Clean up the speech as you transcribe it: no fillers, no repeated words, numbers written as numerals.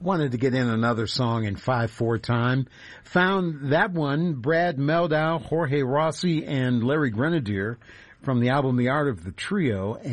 Wanted to get in another song in 5/4 time. Found that one, Brad Mehldau, Jorge Rossi, and Larry Grenadier from the album The Art of the Trio.